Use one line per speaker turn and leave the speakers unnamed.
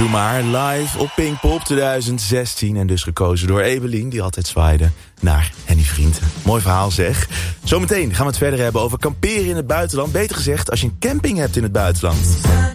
Doe maar live op Pinkpop 2016. En dus gekozen door Evelien, die altijd zwaaide naar Henny Vrienden. Mooi verhaal zeg. Zometeen gaan we het verder hebben over kamperen in het buitenland. Beter gezegd, als je een camping hebt in het buitenland.